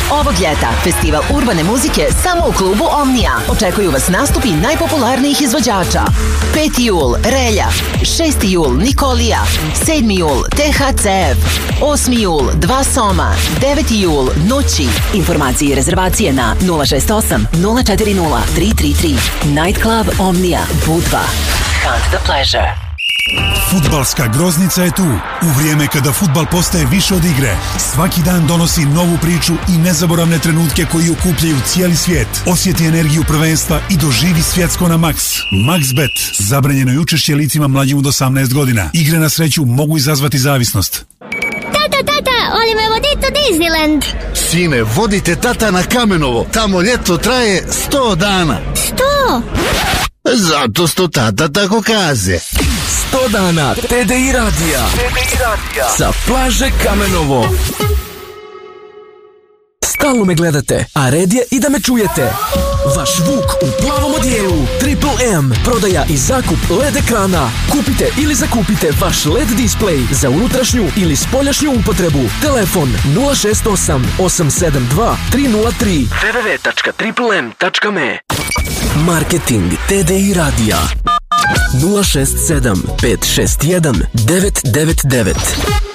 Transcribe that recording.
Ovog ljeta festival urbane muzike samo u klubu Omnija. Očekuju vas nastupi najpopularnijih izvođača. 5. jul Relja, 6. jul Nikolija, 7. jul THCF, 8. jul Dva Soma, 9. jul Noći. Informacije i rezervacije na 068 040 333. Nightclub Omnija, Budva. Hunt the pleasure. Fudbalska groznica je tu. U vrijeme kada fudbal postaje više od igre. Svaki dan donosi novu priču i nezaboravne trenutke koji okupljaju cijeli svijet. Osjeti energiju prvenstva i doživi svjetsko na Max. Maxbet. Zabranjeno je učešće licima mlađim od 18 godina. Igre na sreću mogu izazvati zavisnost. Tata, oli me voditi u Disneyland. Sine, vodite tata na Kamenovo. Tamo ljeto traje 100 dana. 100? Zato što tata tako kaže. 100 dana TDI radija sa plaže Kamenovo. Stalno me gledate, a red je i da me čujete. Vaš Vuk u plavom odijelu, Triple M, prodaja i zakup LED ekrana. Kupite ili zakupite vaš LED display za unutrašnju ili spoljašnju upotrebu. Telefon 068 872 303 www.triplem.me. Marketing TDI radija 067 561 999.